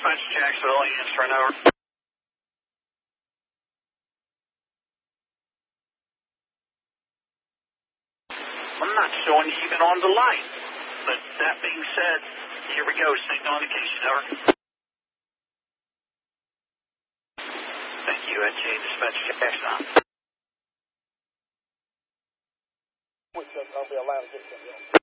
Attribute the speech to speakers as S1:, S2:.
S1: Dispatch Jacksonville, answering over. I'm not showing you even on the line. But that being said, here we go. Signal indication, over. Thank you, HA Dispatch Jackson.
S2: I'll be allowed to get something else.